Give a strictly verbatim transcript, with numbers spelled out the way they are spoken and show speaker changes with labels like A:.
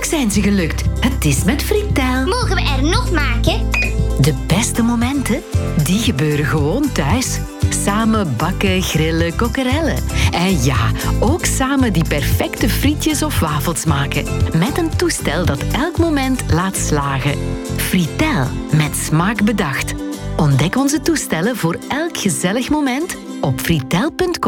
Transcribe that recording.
A: zijn ze gelukt. Het is met Fritel.
B: Mogen we er nog maken?
A: De beste momenten, die gebeuren gewoon thuis. Samen bakken, grillen, kokkerellen. En ja, ook samen die perfecte frietjes of wafels maken. Met een toestel dat elk moment laat slagen. Fritel, met smaak bedacht. Ontdek onze toestellen voor elk gezellig moment op fritel punt com.